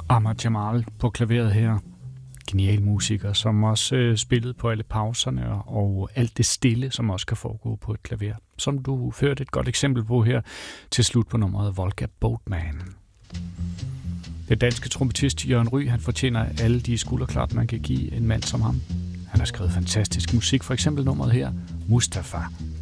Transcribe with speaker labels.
Speaker 1: Ahmad Jamal på klaveret her. Genial musiker, som også spillede på alle pauserne og alt det stille, som også kan foregå på et klaver. Som du førte et godt eksempel på her til slut på nummeret Volga Boatman. Den danske trompetist Jørgen Ryg, han fortjener alle de skulderklap, man kan give en mand som ham. Han har skrevet fantastisk musik, for eksempel nummeret her, Mustafa.